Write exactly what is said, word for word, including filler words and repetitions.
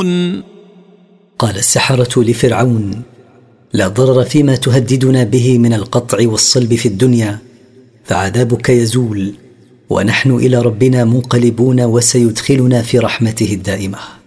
ينظرون. قال السحرة لفرعون: لا ضرر فيما تهددنا به من القطع والصلب في الدنيا، فعذابك يزول ونحن إلى ربنا منقلبون وسيدخلنا في رحمته الدائمة.